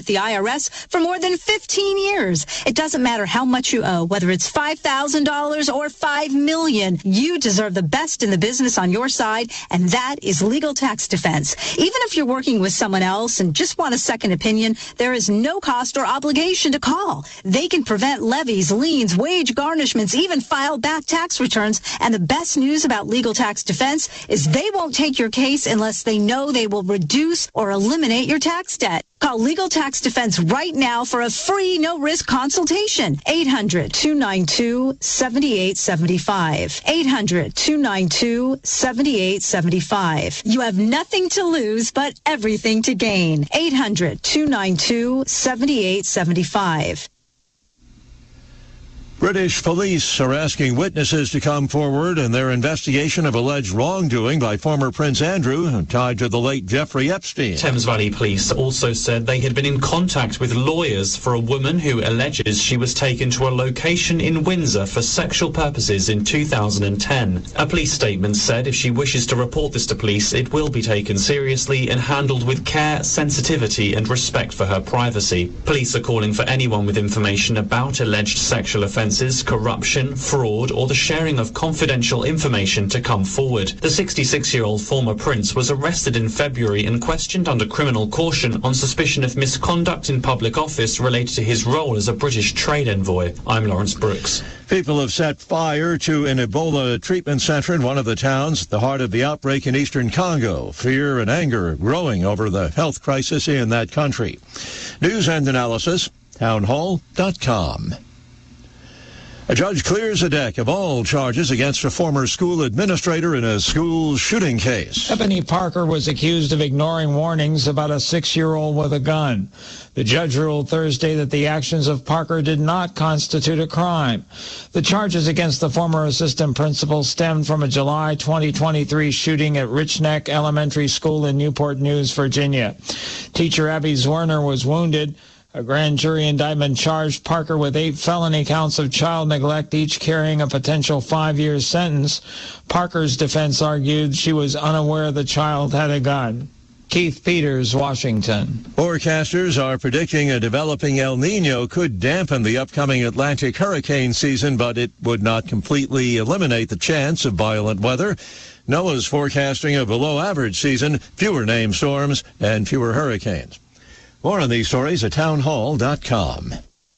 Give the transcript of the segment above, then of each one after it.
the IRS for more than 15 years. It doesn't matter how much you owe, whether it's $5,000 or $5 million. You deserve the best in the business on your side, and that is Legal Tax Defense. Even if you're working with someone else and just want a second opinion, there is no cost or obligation to call. They can prevent levies, liens, wage garnishments, even file back tax returns. And the best news about Legal Tax Defense is they won't take your case unless they know they will reduce or eliminate your tax debt. Call Legal Tax Defense right now for a free, no-risk consultation. 800-292-7875. 800-292-7875. You have nothing to lose, but everything to gain. 800-292-7875. British police are asking witnesses to come forward in their investigation of alleged wrongdoing by former Prince Andrew tied to the late Jeffrey Epstein. Thames Valley Police also said they had been in contact with lawyers for a woman who alleges she was taken to a location in Windsor for sexual purposes in 2010. A police statement said if she wishes to report this to police, it will be taken seriously and handled with care, sensitivity and respect for her privacy. Police are calling for anyone with information about alleged sexual offences, corruption, fraud, or the sharing of confidential information to come forward. The 66-year-old former prince was arrested in February and questioned under criminal caution on suspicion of misconduct in public office related to his role as a British trade envoy. I'm Lawrence Brooks. People have set fire to an Ebola treatment center in one of the towns at the heart of the outbreak in eastern Congo. Fear and anger growing over the health crisis in that country. News and analysis, townhall.com. A judge clears a deck of all charges against a former school administrator in a school shooting case. Ebony Parker was accused of ignoring warnings about a 6-year-old with a gun. The judge ruled Thursday that the actions of Parker did not constitute a crime. The charges against the former assistant principal stemmed from a July 2023 shooting at Rich Neck Elementary School in Newport News, Virginia. Teacher Abby Zwerner was wounded. A grand jury indictment charged Parker with 8 felony counts of child neglect, each carrying a potential 5-year sentence. Parker's defense argued she was unaware the child had a gun. Keith Peters, Washington. Forecasters are predicting a developing El Nino could dampen the upcoming Atlantic hurricane season, but it would not completely eliminate the chance of violent weather. NOAA's forecasting a below-average season, fewer named storms, and fewer hurricanes. More on these stories at townhall.com.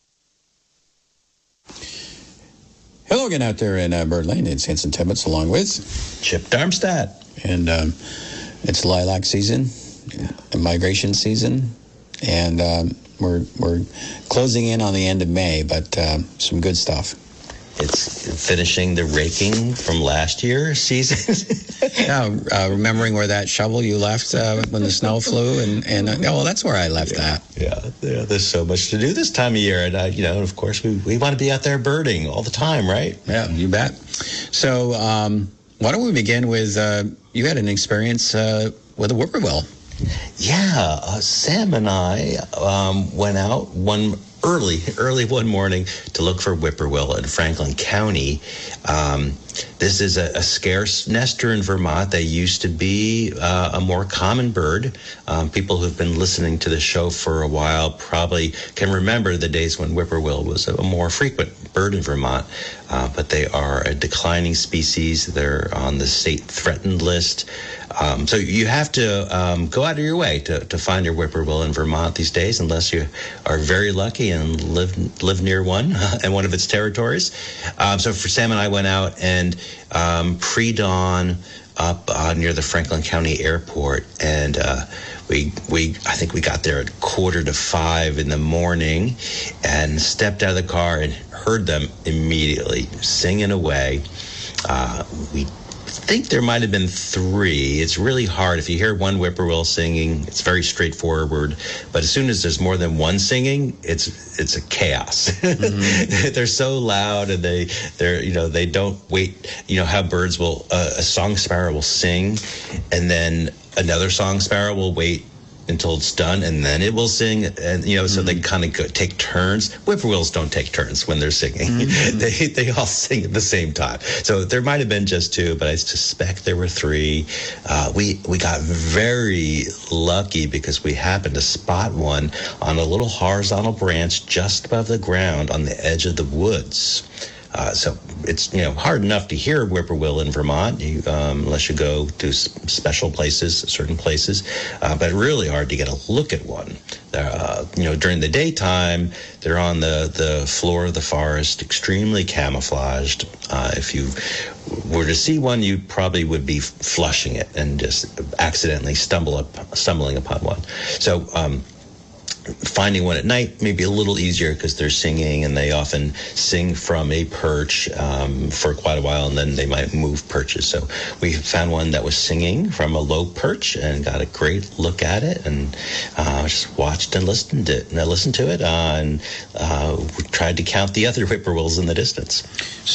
Hello again out there in Bird Lane. It's Hanson Tibbetts along with Chip Darmstadt. And it's lilac season, migration season, and we're closing in on the end of May, but some good stuff. It's finishing the raking from last year's season. Yeah, remembering where that shovel you left when the snow flew, and well, that's where I left that. Yeah, there's so much to do this time of year, and of course, we want to be out there birding all the time, right? Yeah, you bet. So, why don't we begin with you had an experience with a whippoorwill? Yeah, Sam and I went out early one morning to look for whippoorwill in Franklin County. This is a scarce nester in Vermont. They used to be a more common bird. People who've been listening to the show for a while probably can remember the days when whippoorwill was a more frequent bird in Vermont. But they are a declining species. They're on the state threatened list. So you have to go out of your way to find your whippoorwill in Vermont these days, unless you are very lucky and live near one in one of its territories. So for Sam and I went out and pre-dawn up near the Franklin County Airport, and I think we got there at 4:45 in the morning, and stepped out of the car and heard them immediately singing away. We think there might have been 3. It's really hard. If you hear one whippoorwill singing, it's very straightforward. But as soon as there's more than one singing, it's a chaos. Mm-hmm. They're so loud, and they don't wait. How birds will a song sparrow will sing, and then another song sparrow will wait until it's done, and then it will sing. And so they kind of take turns. Whippoorwills don't take turns when they're singing. They all sing at the same time. So there might have been just 2, but I suspect there were 3. We got very lucky because we happened to spot one on a little horizontal branch just above the ground on the edge of the woods. So it's hard enough to hear whippoorwill in Vermont, unless you go to special places, certain places, but really hard to get a look at one. During the daytime, they're on the floor of the forest, extremely camouflaged. If you were to see one, you probably would be flushing it and just accidentally stumbling upon one. So finding one at night may be a little easier because they're singing, and they often sing from a perch for quite a while, and then they might move perches. So we found one that was singing from a low perch and got a great look at it, and just watched and listened to it, and we tried to count the other whippoorwills in the distance.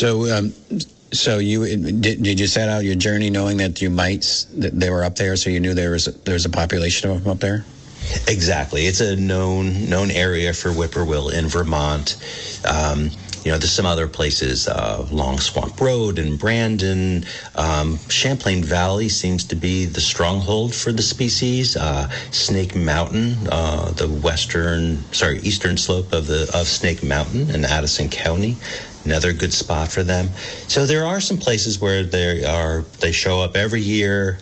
So did you set out your journey knowing that that they were up there, so you knew there was a population of them up there? Exactly. It's a known area for whippoorwill in Vermont. There's some other places, Long Swamp Road in Brandon. Champlain Valley seems to be the stronghold for the species. Snake Mountain, the eastern slope of Snake Mountain in Addison County, another good spot for them. So there are some places where they show up every year,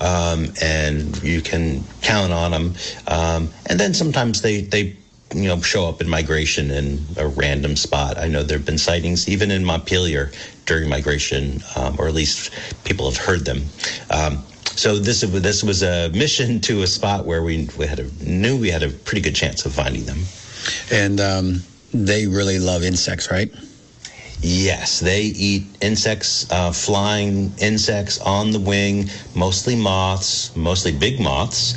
and you can count on them. And then sometimes they show up in migration in a random spot. I know there have been sightings even in Montpelier during migration, or at least people have heard them. So this was a mission to a spot where we knew we had a pretty good chance of finding them. And they really love insects, right? Yes, they eat insects, flying insects on the wing, mostly moths, mostly big moths.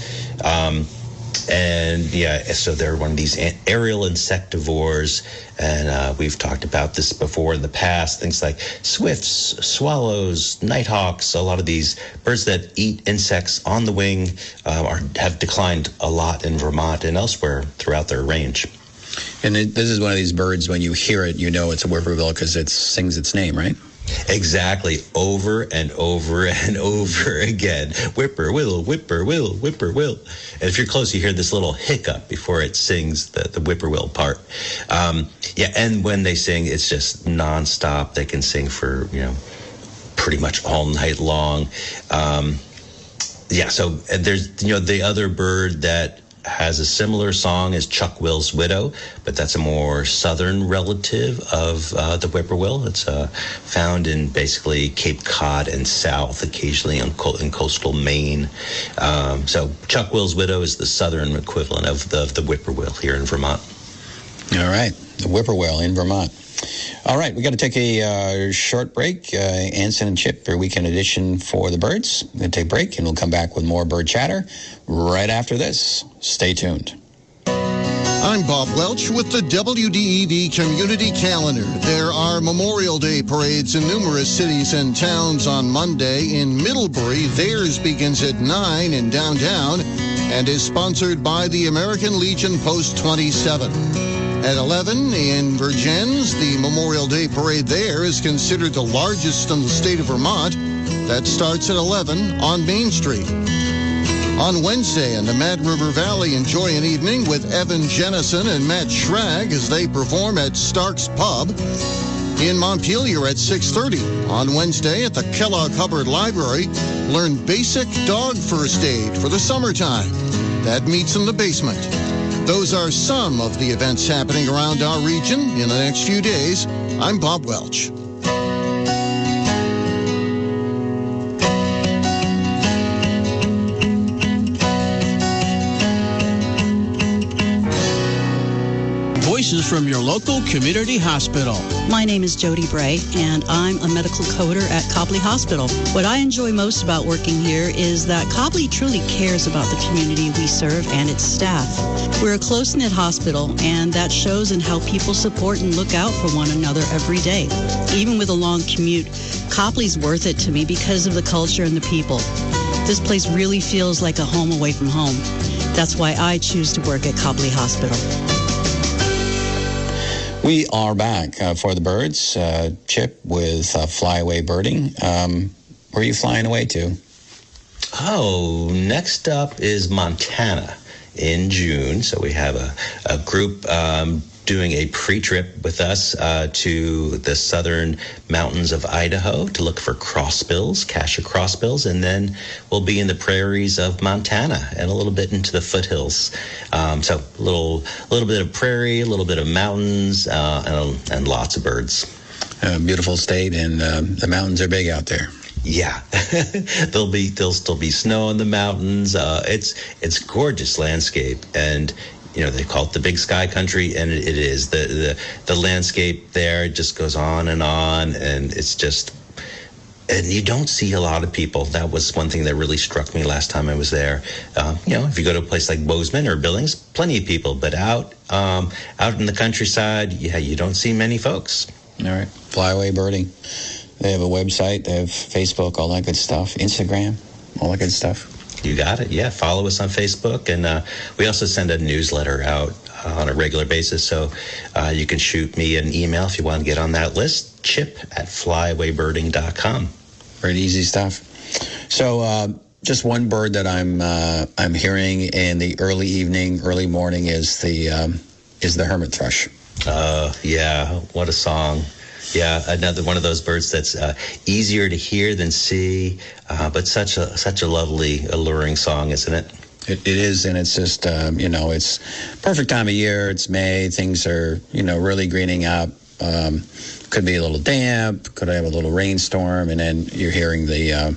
So they're one of these aerial insectivores, and we've talked about this before in the past. Things like swifts, swallows, nighthawks, a lot of these birds that eat insects on the wing have declined a lot in Vermont and elsewhere throughout their range. And this is one of these birds, when you hear it, you know it's a whippoorwill because it sings its name, right? Exactly. Over and over and over again. Whippoorwill, whippoorwill, whippoorwill. And if you're close, you hear this little hiccup before it sings the whippoorwill part. And when they sing, it's just nonstop. They can sing for, pretty much all night long. So there's, the other bird that has a similar song as Chuck-will's widow, but that's a more southern relative of the whippoorwill. It's found in basically Cape Cod and south, occasionally in coastal Maine. So Chuck-will's widow is the southern equivalent of the whippoorwill here in Vermont. All right, the whippoorwill in Vermont. All right, we got to take a short break. Anson and Chip, your weekend edition for the birds. We're going to take a break, and we'll come back with more bird chatter right after this. Stay tuned. I'm Bob Welch with the WDEV Community Calendar. There are Memorial Day parades in numerous cities and towns on Monday. In Middlebury, theirs begins at 9 in downtown and is sponsored by the American Legion Post 27. At 11 in Vergennes, the Memorial Day parade there is considered the largest in the state of Vermont. That starts at 11 on Main Street. On Wednesday in the Mad River Valley, enjoy an evening with Evan Jennison and Matt Schrag as they perform at Stark's Pub. In Montpelier at 6:30 on Wednesday at the Kellogg Hubbard Library, learn basic dog first aid for the summertime. That meets in the basement. Those are some of the events happening around our region in the next few days. I'm Bob Welch. Voices from your local community hospital. My name is Jody Bray, and I'm a medical coder at Copley Hospital. What I enjoy most about working here is that Copley truly cares about the community we serve and its staff. We're a close-knit hospital, and that shows in how people support and look out for one another every day. Even with a long commute, Copley's worth it to me because of the culture and the people. This place really feels like a home away from home. That's why I choose to work at Copley Hospital. We are back for the birds. Chip with Flyaway Birding. Where are you flying away to? Oh, next up is Montana in June. So we have a group doing a pre-trip with us to the southern mountains of Idaho to look for crossbills, Cassia crossbills, and then we'll be in the prairies of Montana and a little bit into the foothills. So a little bit of prairie, a little bit of mountains, and lots of birds. Beautiful state, and the mountains are big out there. Yeah, there'll still be snow in the mountains. It's gorgeous landscape, and they call it the Big Sky Country, and it is. The landscape there just goes on, and it's just, and you don't see a lot of people. That was one thing that really struck me last time I was there. If you go to a place like Bozeman or Billings, plenty of people, but out in the countryside, you don't see many folks. All right, Flyaway Birding. They have a website, they have Facebook, all that good stuff, Instagram, all that good stuff. You got it. Yeah, follow us on Facebook, and we also send a newsletter out on a regular basis, so you can shoot me an email if you want to get on that list, chip@flyawaybirding.com. Very easy stuff. So just one bird that I'm hearing in the early evening, early morning is the hermit thrush. Yeah, what a song. Yeah, another one of those birds that's easier to hear than see, but such a lovely, alluring song, isn't it? It is, and it's just, it's perfect time of year. It's May. Things are, really greening up. Could be a little damp. Could have a little rainstorm, and then you're hearing the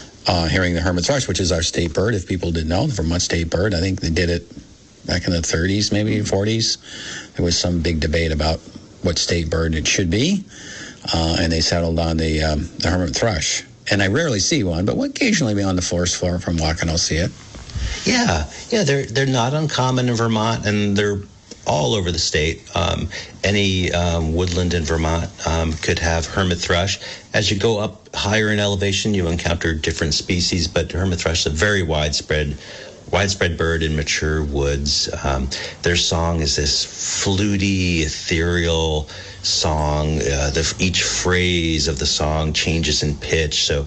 hermit thrush, which is our state bird. If people didn't know, the Vermont state bird. I think they did it back in the 30s, maybe 40s. There was some big debate about what state bird it should be, and they settled on the hermit thrush. And I rarely see one, but occasionally on the forest floor from walking, I'll see it. Yeah, they're not uncommon in Vermont, and they're all over the state. Any woodland in Vermont could have hermit thrush. As you go up higher in elevation, you encounter different species, but hermit thrush is a very widespread bird in mature woods. Their song is this fluty, ethereal song. Each phrase of the song changes in pitch. So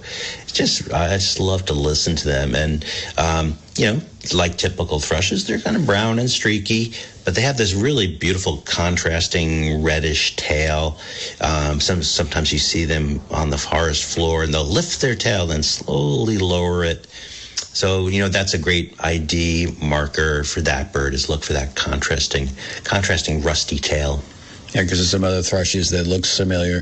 I just love to listen to them. And, like typical thrushes, they're kind of brown and streaky, but they have this really beautiful contrasting reddish tail. Sometimes you see them on the forest floor, and they'll lift their tail and slowly lower it. So, that's a great ID marker for that bird, is look for that contrasting rusty tail. Yeah, because there's some other thrushes that look similar.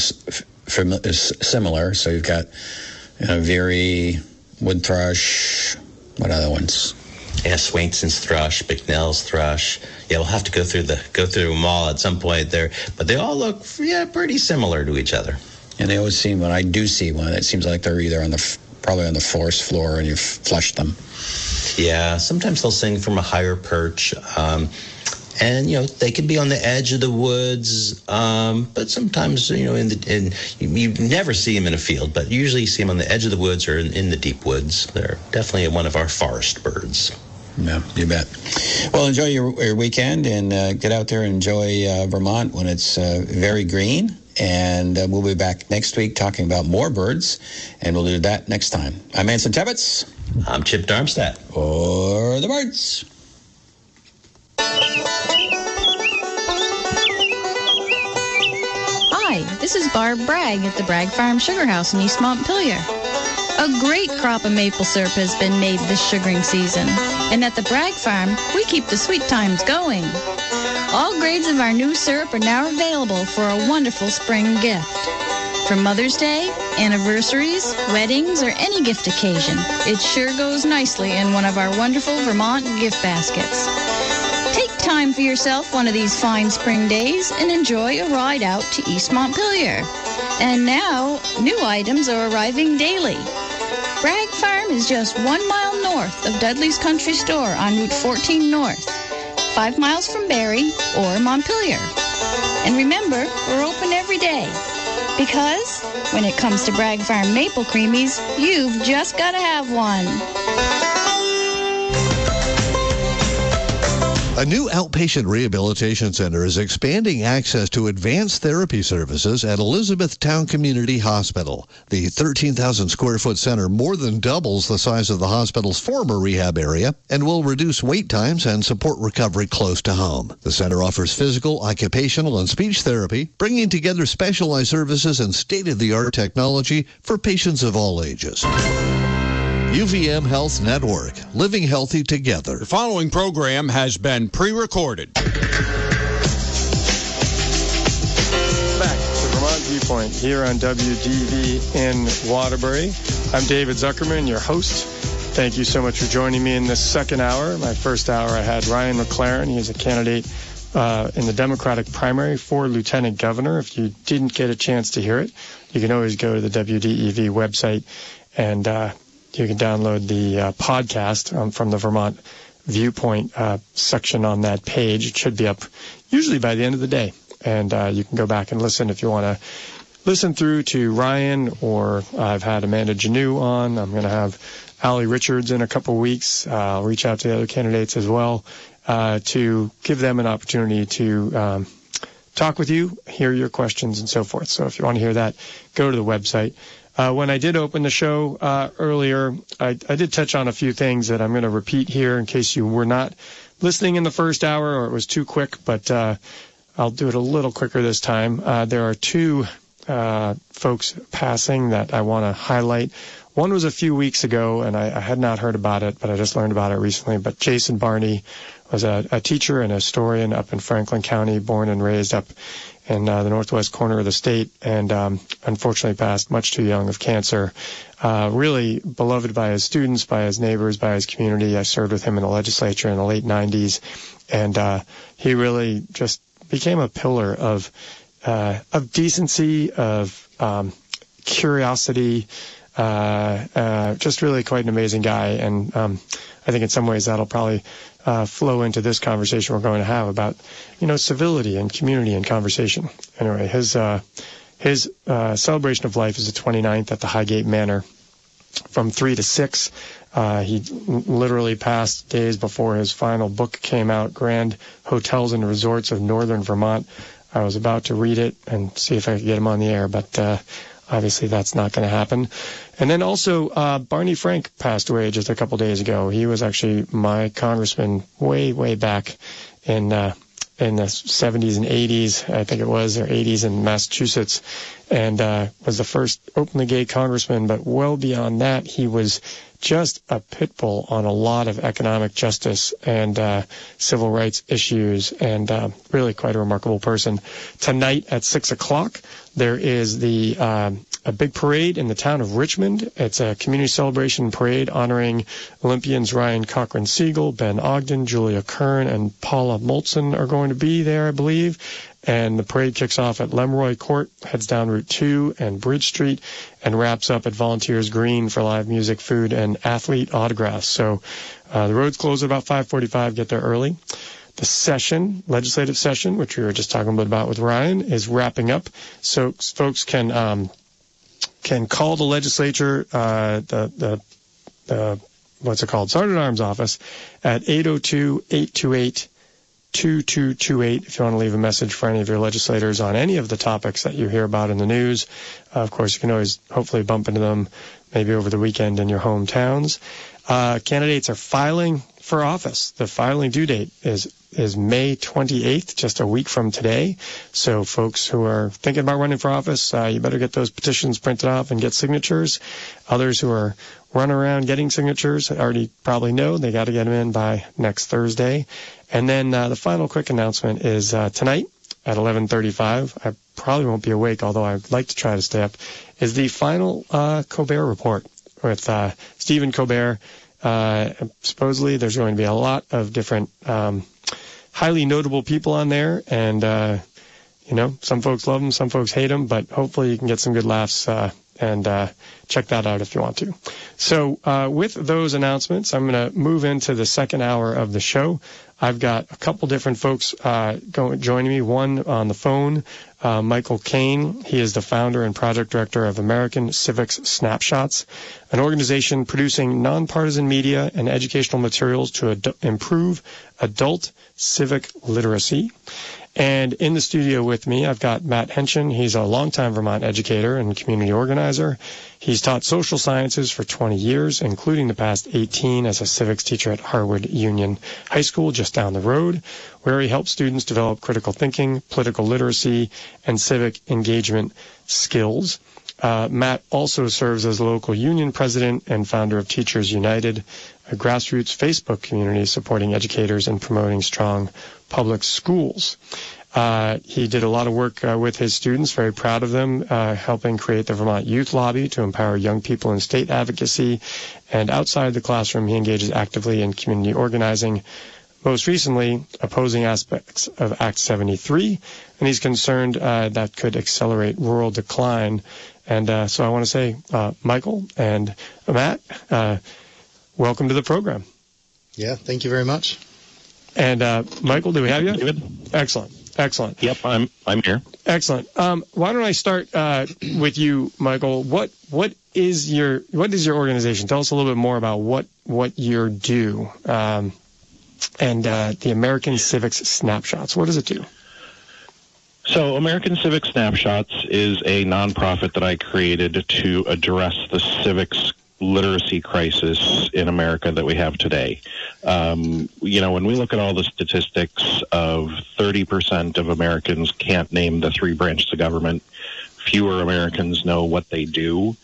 So you've got, Veery, wood thrush. What other ones? Yeah, Swainson's thrush, Bicknell's thrush. Yeah, we'll have to go through them all at some point there. But they all look, pretty similar to each other. And they always seem, when I do see one, it seems like they're either probably on the forest floor, and you've flushed them. Yeah, sometimes they'll sing from a higher perch. And, they could be on the edge of the woods, but sometimes, you never see them in a field, but usually you see them on the edge of the woods or in the deep woods. They're definitely one of our forest birds. Yeah, you bet. Well, enjoy your weekend, and get out there and enjoy Vermont when it's very green. And we'll be back next week talking about more birds, and we'll do that next time. I'm Anson Tebbetts. I'm Chip Darmstadt. For the birds. Hi, this is Barb Bragg at the Bragg Farm Sugar House in East Montpelier. A great crop of maple syrup has been made this sugaring season, and at the Bragg Farm, we keep the sweet times going. All grades of our new syrup are now available for a wonderful spring gift. For Mother's Day, anniversaries, weddings, or any gift occasion, it sure goes nicely in one of our wonderful Vermont gift baskets. Take time for yourself one of these fine spring days and enjoy a ride out to East Montpelier. And now, new items are arriving daily. Bragg Farm is just 1 mile north of Dudley's Country Store on Route 14 North, 5 miles from Barrie or Montpelier. And remember, we're open every day, because when it comes to Bragg Farm Maple Creamies, you've just got to have one. A new outpatient rehabilitation center is expanding access to advanced therapy services at Elizabethtown Community Hospital. The 13,000 square foot center more than doubles the size of the hospital's former rehab area and will reduce wait times and support recovery close to home. The center offers physical, occupational, and speech therapy, bringing together specialized services and state-of-the-art technology for patients of all ages. UVM Health Network, living healthy together. The following program has been pre-recorded. Back to Vermont Viewpoint here on WDV in Waterbury. I'm David Zuckerman, your host. Thank you so much for joining me in this second hour. My first hour, I had Ryan McLaren. He's a candidate in the Democratic primary for Lieutenant Governor. If you didn't get a chance to hear it, you can always go to the WDEV website and you can download the podcast from the Vermont Viewpoint section on that page. It should be up usually by the end of the day. And you can go back and listen if you want to listen through to Ryan, or I've had Amanda Janeau on. I'm going to have Allie Richards in a couple weeks. I'll reach out to the other candidates as well to give them an opportunity to talk with you, hear your questions, and so forth. So if you want to hear that, go to the website. When I did open the show earlier, I did touch on a few things that I'm going to repeat here in case you were not listening in the first hour or it was too quick, but I'll do it a little quicker this time. There are two folks passing that I want to highlight. One was a few weeks ago, and I had not heard about it, but I just learned about it recently. But Jason Barney was a teacher and a historian up in Franklin County, born and raised up in the northwest corner of the state, and unfortunately passed much too young of cancer. Really beloved by his students, by his neighbors, by his community. I served with him in the legislature in the late 90s, and he really just became a pillar of decency, of curiosity, just really quite an amazing guy. And I think in some ways that'll probably flow into this conversation we're going to have about, civility and community and conversation. Anyway, his celebration of life is the 29th at the Highgate Manor from 3 to 6. He literally passed days before his final book came out, Grand Hotels and Resorts of Northern Vermont. I was about to read it and see if I could get him on the air, but obviously that's not going to happen. And then also Barney Frank passed away just a couple days ago. He was actually my congressman way, way back in the 70s and 80s, I think it was, or 80s in Massachusetts, and was the first openly gay congressman. But well beyond that, he was just a pit bull on a lot of economic justice and civil rights issues, and really quite a remarkable person. Tonight at 6 o'clock, there is a big parade in the town of Richmond. It's a community celebration parade honoring Olympians Ryan Cochran-Siegel, Ben Ogden, Julia Kern, and Paula Moltzen are going to be there, I believe. And the parade kicks off at Lemroy Court, heads down Route 2 and Bridge Street, and wraps up at Volunteers Green for live music, food, and athlete autographs. So the road's closed at about 5:45. Get there early. The legislative session, which we were just talking a bit about with Ryan, is wrapping up. So folks can call the legislature, the what's it called, Sergeant Arms office at 802-828-2228 if you want to leave a message for any of your legislators on any of the topics that you hear about in the news. Of course, you can always hopefully bump into them maybe over the weekend in your hometowns. Candidates are filing for office. The filing due date is May 28th, just a week from today. So folks who are thinking about running for office, you better get those petitions printed off and get signatures. Others who are running around getting signatures already probably know they got to get them in by next Thursday. And then the final quick announcement is tonight at 11:35. I probably won't be awake, although I'd like to try to stay up, is the final Colbert Report with Stephen Colbert. Supposedly there's going to be a lot of different highly notable people on there, and some folks love him, some folks hate him, but hopefully you can get some good laughs and check that out if you want to. So with those announcements, I'm going to move into the second hour of the show. I've got a couple different folks joining me. One on the phone, Michael Kane. He is the founder and project director of American Civics Snapshots, an organization producing nonpartisan media and educational materials to improve adult civic literacy. And in the studio with me, I've got Matt Hentgen. He's a longtime Vermont educator and community organizer. He's taught social sciences for 20 years, including the past 18 as a civics teacher at Harwood Union High School just down the road, where he helps students develop critical thinking, political literacy, and civic engagement skills. Matt also serves as local union president and founder of Teachers United, a grassroots Facebook community supporting educators and promoting strong public schools. He did a lot of work with his students, very proud of them, helping create the Vermont Youth Lobby to empower young people in state advocacy. And outside the classroom, he engages actively in community organizing, most recently opposing aspects of Act 73, and he's concerned that could accelerate rural decline. And so I want to say, Michael and Matt, welcome to the program. Yeah, thank you very much. And Michael, do we have you? David. Excellent. Yep, I'm here. Excellent. Why don't I start with you, Michael? What is your organization? Tell us a little bit more about what you do, and the American Civics Snapshots. What does it do? So American Civics Snapshots is a nonprofit that I created to address the civics literacy crisis in America that we have today. When we look at all the statistics of 30% of Americans can't name the three branches of government, fewer Americans know what they do,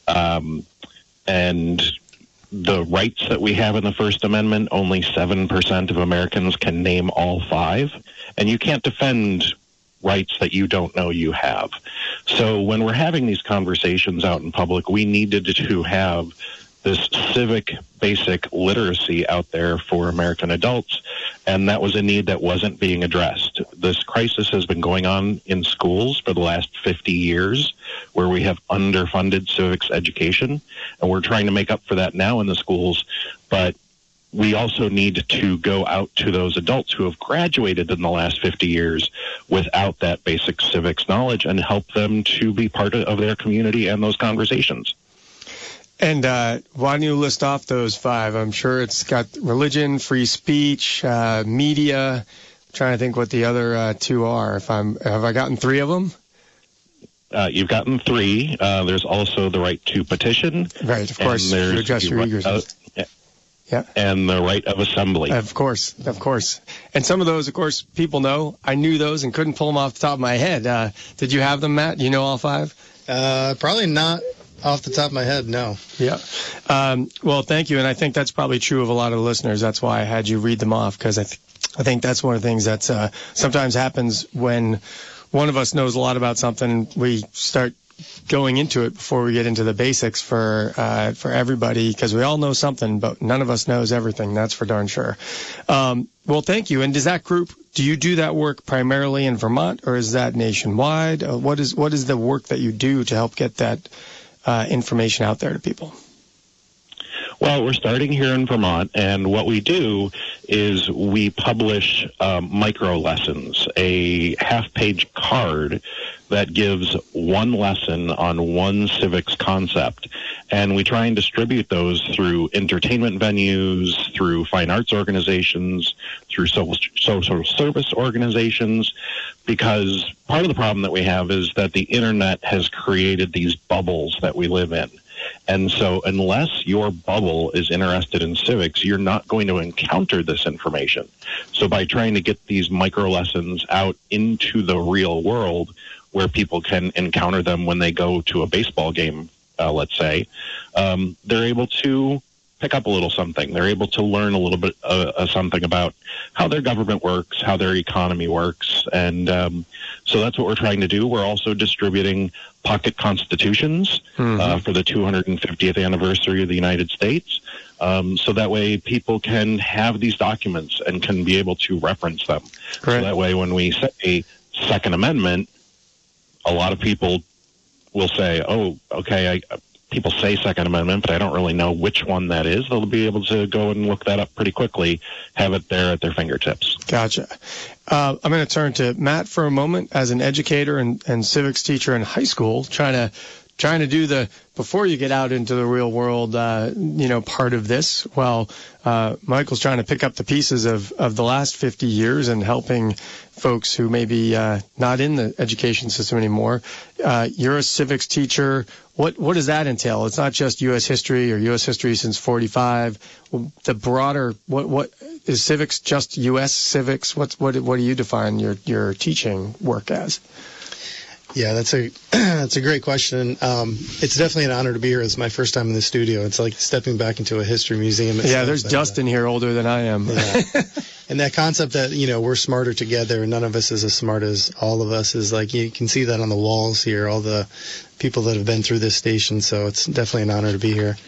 and the rights that we have in the First Amendment, only 7% of Americans can name all five, and you can't defend rights that you don't know you have. So when we're having these conversations out in public, we needed to have this civic basic literacy out there for American adults, and that was a need that wasn't being addressed. This crisis has been going on in schools for the last 50 years, where we have underfunded civics education, and we're trying to make up for that now in the schools, but we also need to go out to those adults who have graduated in the last 50 years without that basic civics knowledge and help them to be part of their community and those conversations. And why don't you list off those five? I'm sure it's got religion, free speech, media. I'm trying to think what the other two are. Have I gotten three of them? You've gotten three. There's also the right to petition. Right, of course. To address your grievances. Yeah. And the right of assembly. Of course. And some of those, of course, people know. I knew those and couldn't pull them off the top of my head. Did you have them, Matt? Do you know all five? Probably not off the top of my head, no. Yeah. Well, thank you. And I think that's probably true of a lot of the listeners. That's why I had you read them off, because I think that's one of the things that sometimes happens when one of us knows a lot about something. We start going into it before we get into the basics for everybody, because we all know something, but none of us knows everything. That's for darn sure. Well, thank you. And do you do that work primarily in Vermont, or is that nationwide? What is the work that you do to help get that information out there to people? Well, we're starting here in Vermont, and what we do is we publish micro lessons, a half-page card that gives one lesson on one civics concept. And we try and distribute those through entertainment venues, through fine arts organizations, through social service organizations, because part of the problem that we have is that the internet has created these bubbles that we live in. And so unless your bubble is interested in civics, you're not going to encounter this information. So by trying to get these micro lessons out into the real world, where people can encounter them when they go to a baseball game, let's say, they're able to pick up a little something. They're able to learn a little bit something about how their government works, how their economy works. And so that's what we're trying to do. We're also distributing pocket constitutions for the 250th anniversary of the United States. So that way people can have these documents and can be able to reference them. Correct. So that way when we say Second Amendment, a lot of people will say, oh, okay, people say Second Amendment, but I don't really know which one that is. They'll be able to go and look that up pretty quickly, have it there at their fingertips. Gotcha. I'm going to turn to Matt for a moment as an educator and civics teacher in high school, trying to do the before you get out into the real world, part of this. Well, Michael's trying to pick up the pieces of the last 50 years and helping folks who may be not in the education system anymore. You're a civics teacher. What does that entail? It's not just U.S. history or U.S. history since 45. The broader, what is civics? Just U.S. civics? What do you define your teaching work as? Yeah, that's a great question. It's definitely an honor to be here. It's my first time in the studio. It's like stepping back into a history museum. Yeah, there's Dustin here, older than I am. Yeah. And that concept that, we're smarter together, none of us is as smart as all of us, is like, you can see that on the walls here, all the people that have been through this station. So it's definitely an honor to be here.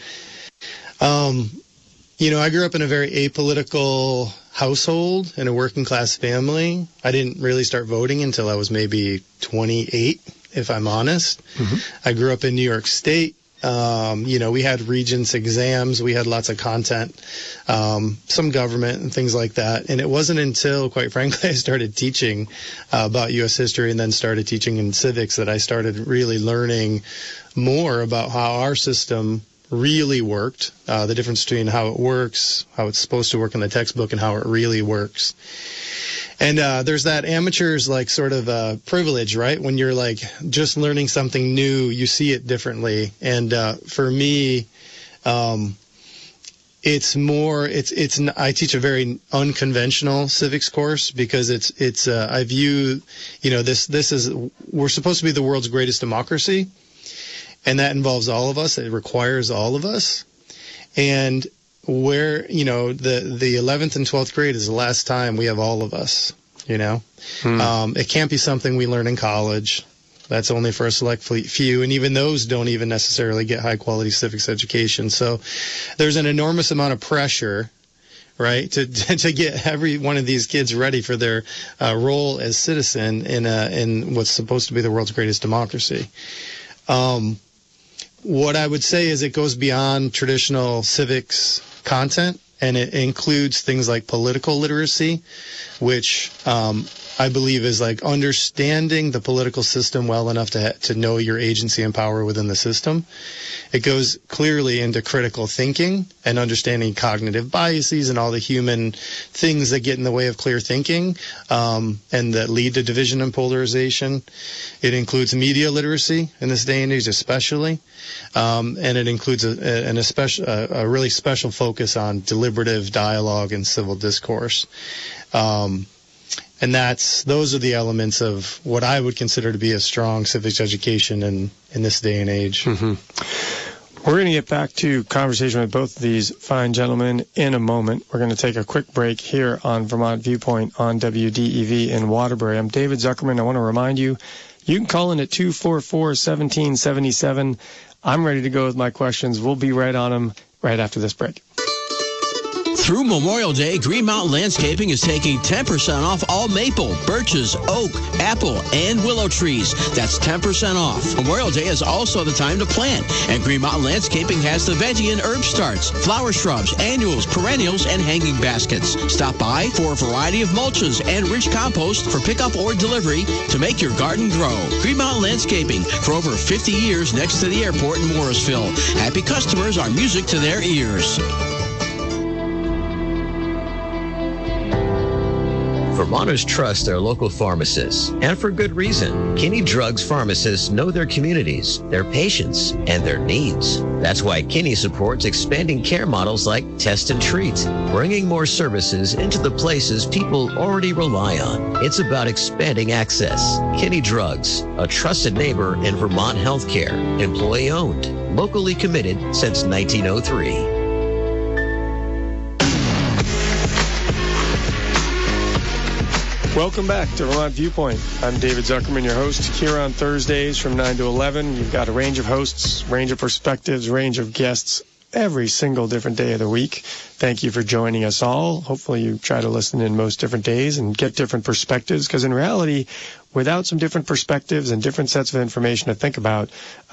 I grew up in a very apolitical household in a working class family. I didn't really start voting until I was maybe 28, if I'm honest. Mm-hmm. I grew up in New York State. We had Regents exams. We had lots of content, some government and things like that. And it wasn't until, quite frankly, I started teaching about U.S. history and then started teaching in civics that I started really learning more about how our system really worked, the difference between how it works, how it's supposed to work in the textbook, and how it really works. And there's that amateur's sort of privilege, right? When you're just learning something new, you see it differently. And for me, it's more. I teach a very unconventional civics course because I view, we're supposed to be the world's greatest democracy. And that involves all of us. It requires all of us. And where, the 11th and 12th grade is the last time we have all of us, It can't be something we learn in college. That's only for a select few. And even those don't even necessarily get high quality civics education. So there's an enormous amount of pressure, right, to get every one of these kids ready for their role as citizen in what's supposed to be the world's greatest democracy. What I would say is it goes beyond traditional civics content, and it includes things like political literacy, which I believe is understanding the political system well enough to know your agency and power within the system. It goes clearly into critical thinking and understanding cognitive biases and all the human things that get in the way of clear thinking and that lead to division and polarization. It includes media literacy in this day and age especially, and it includes a really special focus on deliberative dialogue and civil discourse. And those are the elements of what I would consider to be a strong civics education in this day and age. Mm-hmm. We're going to get back to conversation with both of these fine gentlemen in a moment. We're going to take a quick break here on Vermont Viewpoint on WDEV in Waterbury. I'm David Zuckerman. I want to remind you, you can call in at 244-1777. I'm ready to go with my questions. We'll be right on them right after this break. Through Memorial Day, Green Mountain Landscaping is taking 10% off all maple, birches, oak, apple, and willow trees. That's 10% off. Memorial Day is also the time to plant, and Green Mountain Landscaping has the veggie and herb starts, flower shrubs, annuals, perennials, and hanging baskets. Stop by for a variety of mulches and rich compost for pickup or delivery to make your garden grow. Green Mountain Landscaping, for over 50 years next to the airport in Morrisville. Happy customers are music to their ears. Vermonters trust their local pharmacists, and for good reason. Kinney Drugs pharmacists know their communities, their patients, and their needs. That's why Kinney supports expanding care models like Test and Treat, bringing more services into the places people already rely on. It's about expanding access. Kinney Drugs, a trusted neighbor in Vermont healthcare, employee-owned, locally committed since 1903. Welcome back to Vermont Viewpoint. I'm David Zuckerman, your host, here on Thursdays from 9 to 11. You've got a range of hosts, range of perspectives, range of guests every single different day of the week. Thank you for joining us all. Hopefully you try to listen in most different days and get different perspectives, because in reality, without some different perspectives and different sets of information to think about,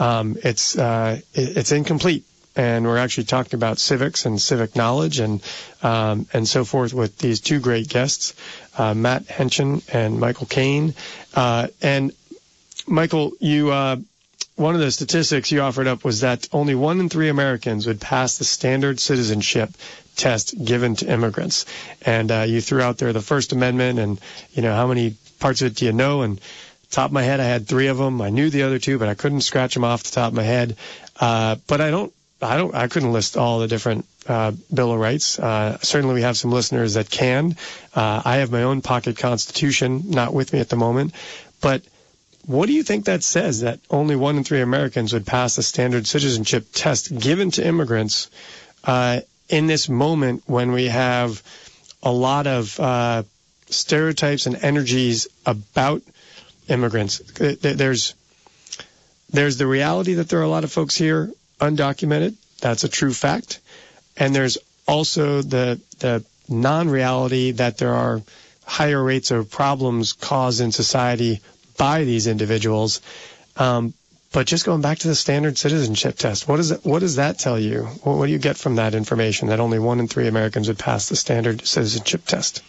it's incomplete. And we're actually talking about civics and civic knowledge and so forth with these two great guests, Matt Henschen and Michael Cain. And Michael, you one of the statistics you offered up was that only 1 in 3 Americans would pass the standard citizenship test given to immigrants. And you threw out there the First Amendment and, how many parts of it do you know? And top of my head, I had 3 of them. I knew the other 2, but I couldn't scratch them off the top of my head. But I couldn't list all the different Bill of Rights. Certainly we have some listeners that can. I have my own pocket constitution, not with me at the moment. But what do you think that says, that only 1 in 3 Americans would pass the standard citizenship test given to immigrants in this moment when we have a lot of stereotypes and energies about immigrants? There's the reality that there are a lot of folks here undocumented. That's a true fact. And there's also the non-reality that there are higher rates of problems caused in society by these individuals. But just going back to the standard citizenship test, what does that tell you? What do you get from that information, that only 1 in 3 Americans would pass the standard citizenship test?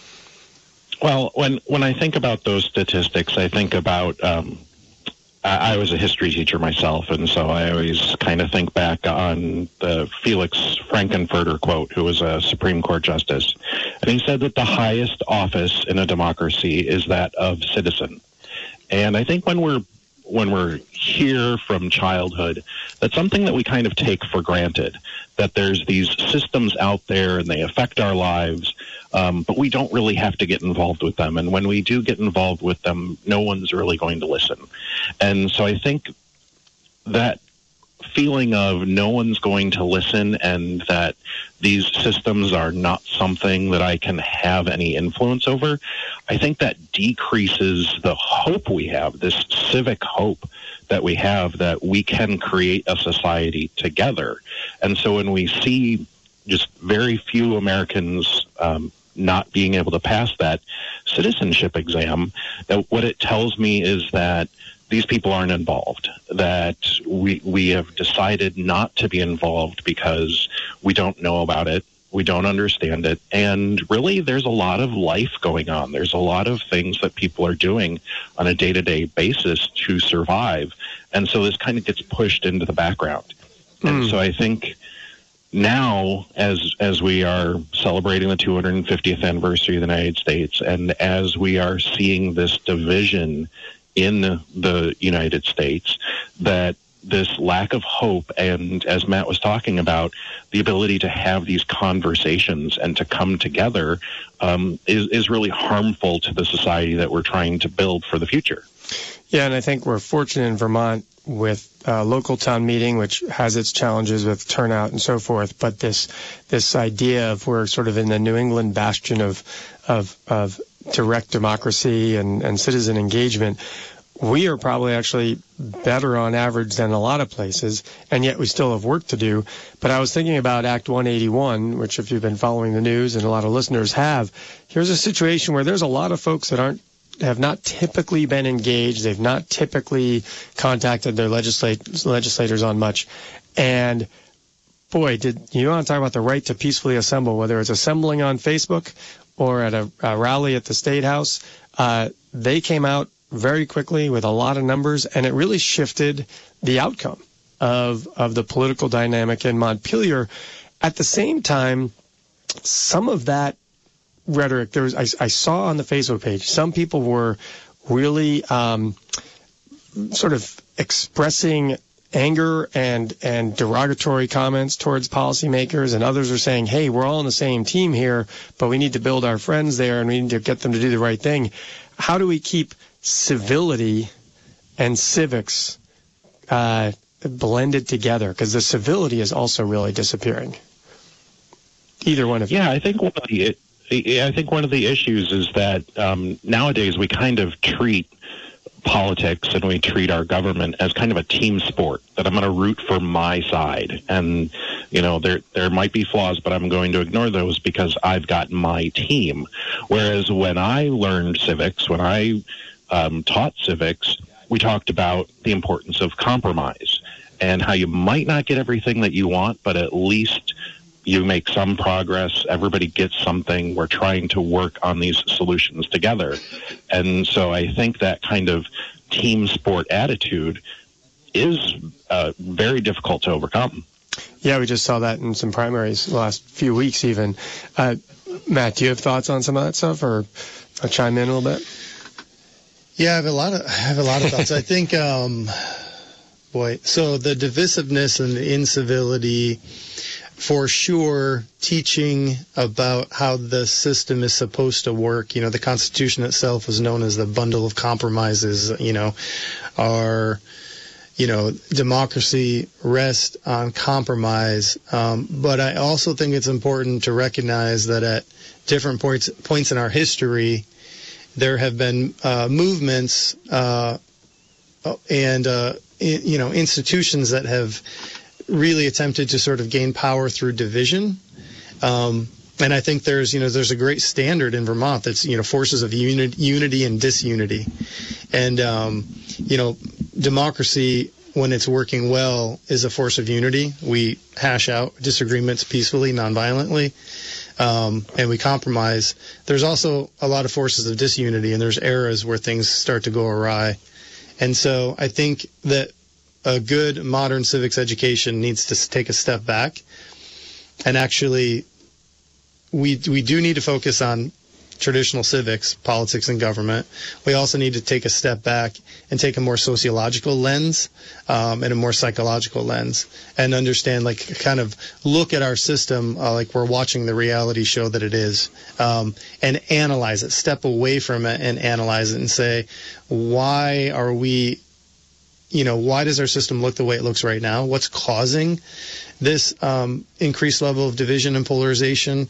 Well, when I think about those statistics, I think about I was a history teacher myself, and so I always kind of think back on the Felix Frankenfurter quote, who was a Supreme Court justice. And he said that the highest office in a democracy is that of citizen. And I think when we're here from childhood, that's something that we kind of take for granted, that there's these systems out there and they affect our lives, but we don't really have to get involved with them. And when we do get involved with them, no one's really going to listen. And so I think that feeling of no one's going to listen and that these systems are not something that I can have any influence over, I think that decreases the hope we have, this civic hope that we have, that we can create a society together. And so when we see just very few Americans not being able to pass that citizenship exam, what it tells me is that these people aren't involved, that we have decided not to be involved because we don't know about it, we don't understand it, and really there's a lot of life going on. There's a lot of things that people are doing on a day-to-day basis to survive, and so this kind of gets pushed into the background. And so I think now, as we are celebrating the 250th anniversary of the United States, and as we are seeing this division in the United States, that this lack of hope, and as Matt was talking about, the ability to have these conversations and to come together is really harmful to the society that we're trying to build for the future. Yeah, and I think we're fortunate in Vermont with local town meeting, which has its challenges with turnout and so forth, but this idea of we're sort of in the New England bastion of direct democracy and citizen engagement. We are probably actually better on average than a lot of places, and yet we still have work to do. But I was thinking about Act 181, which if you've been following the news, and a lot of listeners have, here's a situation where there's a lot of folks that have not typically been engaged. They've not typically contacted their legislators on much. And boy, you want to talk about the right to peacefully assemble, whether it's assembling on Facebook or at a rally at the State House. They came out very quickly with a lot of numbers, and it really shifted the outcome of the political dynamic in Montpelier. At the same time, some of that rhetoric, I saw on the Facebook page, some people were really sort of expressing anger and derogatory comments towards policymakers, and others are saying, hey, we're all on the same team here, but we need to build our friends there and we need to get them to do the right thing. How do we keep civility and civics blended together? Because the civility is also really disappearing. Either one of you. Yeah, I think one of the issues is that nowadays we kind of treat politics and we treat our government as kind of a team sport, that I'm going to root for my side. And, there might be flaws, but I'm going to ignore those because I've got my team. Whereas when I learned civics, when I taught civics, we talked about the importance of compromise and how you might not get everything that you want, but at least you make some progress. Everybody gets something. We're trying to work on these solutions together. And so I think that kind of team sport attitude is very difficult to overcome. Yeah, we just saw that in some primaries the last few weeks even. Matt, do you have thoughts on some of that stuff, or I'll chime in a little bit? Yeah, I have a lot of thoughts. I think, so the divisiveness and the incivility, for sure, teaching about how the system is supposed to work. The Constitution itself was known as the bundle of compromises. Our democracy rests on compromise. But I also think it's important to recognize that at different points in our history, there have been movements and institutions that have really attempted to sort of gain power through division. And I think there's a great standard in Vermont that's, forces of unity and disunity. And, democracy, when it's working well, is a force of unity. We hash out disagreements peacefully, nonviolently, and we compromise. There's also a lot of forces of disunity, and there's eras where things start to go awry. And so I think that a good modern civics education needs to take a step back, and actually we do need to focus on traditional civics, politics, and government. We also need to take a step back and take a more sociological lens and a more psychological lens, and understand, kind of look at our system like we're watching the reality show that it is, and analyze it, step away from it and analyze it and say, why does our system look the way it looks right now? What's causing this increased level of division and polarization?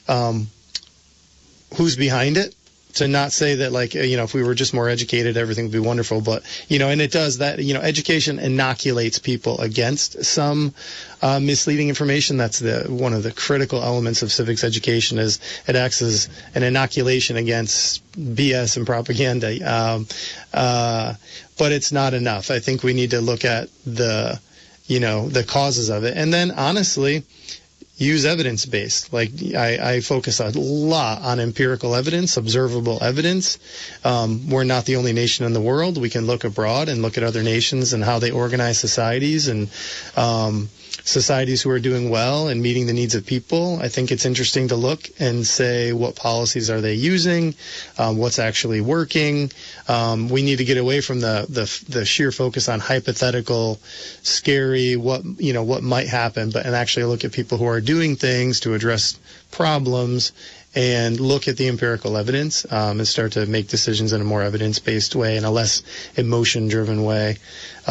Who's behind it? To not say that, if we were just more educated, everything would be wonderful. But, and it does that, education inoculates people against some misleading information. That's one of the critical elements of civics education, is it acts as an inoculation against BS and propaganda. But it's not enough. I think we need to look at the causes of it. And then, honestly, use evidence-based. I focus a lot on empirical evidence, observable evidence. We're not the only nation in the world. We can look abroad and look at other nations and how they organize societies, and societies who are doing well and meeting the needs of people. I think it's interesting to look and say, what policies are they using? What's actually working? We need to get away from the sheer focus on hypothetical, scary, what might happen, and actually look at people who are doing things to address problems, and look at the empirical evidence, and start to make decisions in a more evidence-based way, in a less emotion-driven way.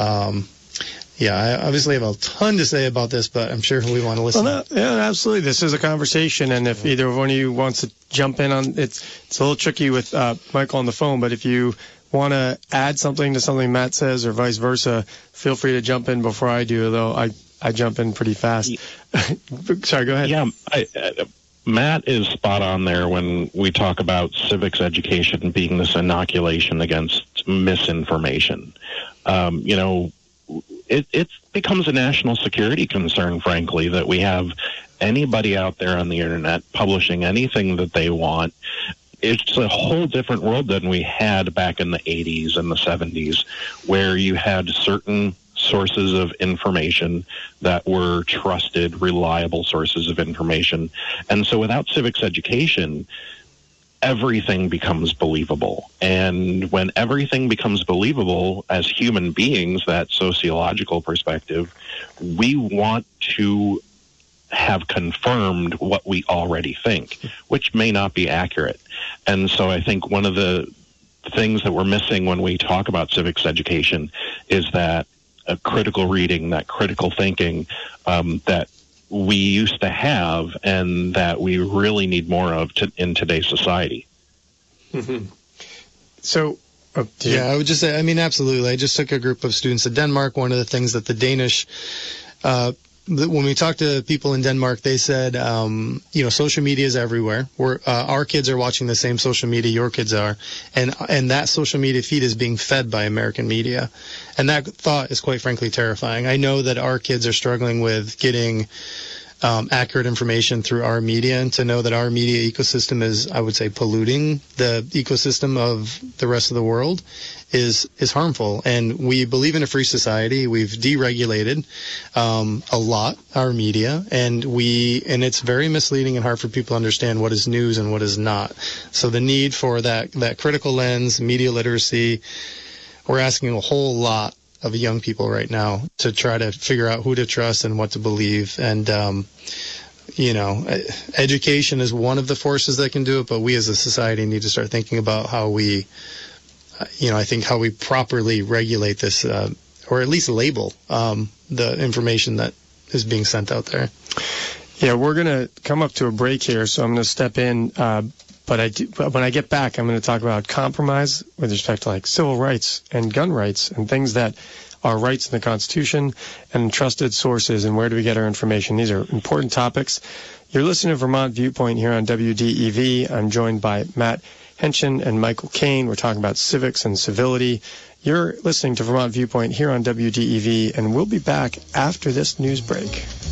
I obviously have a ton to say about this, but I'm sure we want to listen. Well, yeah, absolutely. This is a conversation, and if either one of you wants to jump in on it's a little tricky with Michael on the phone, but if you want to add something to something Matt says or vice versa, feel free to jump in before I do, though I jump in pretty fast. Sorry, go ahead. Yeah, Matt is spot on there when we talk about civics education being this inoculation against misinformation. It becomes a national security concern, frankly, that we have anybody out there on the internet publishing anything that they want. It's a whole different world than we had back in the 80s and the 70s, where you had certain sources of information that were trusted, reliable sources of information. And so without civics education, everything becomes believable. And when everything becomes believable as human beings, that sociological perspective, we want to have confirmed what we already think, which may not be accurate. And so I think one of the things that we're missing when we talk about civics education is that critical reading, that critical thinking that we used to have, and that we really need more of in today's society. Mm-hmm. So, I would just say, absolutely. I just took a group of students to Denmark. One of the things that the Danish when we talked to people in Denmark, they said, social media is everywhere. Our kids are watching the same social media your kids are, and that social media feed is being fed by American media. And that thought is quite frankly terrifying. I know that our kids are struggling with getting accurate information through our media, and to know that our media ecosystem is, I would say, polluting the ecosystem of the rest of the world is harmful. And we believe in a free society. We've deregulated a lot our media, and it's very misleading and hard for people to understand what is news and what is not. So the need for that critical lens, media literacy, we're asking a whole lot of young people right now to try to figure out who to trust and what to believe. And education is one of the forces that can do it, but we as a society need to start thinking about how we properly regulate this, or at least label the information that is being sent out there. Yeah, we're going to come up to a break here, so I'm going to step in. But when I get back, I'm going to talk about compromise with respect to like civil rights and gun rights and things that are rights in the Constitution and trusted sources, and where do we get our information. These are important topics. You're listening to Vermont Viewpoint here on WDEV. I'm joined by Matt Hentgen and Michael Kane. We're talking about civics and civility. You're listening to Vermont Viewpoint here on WDEV, and we'll be back after this news break.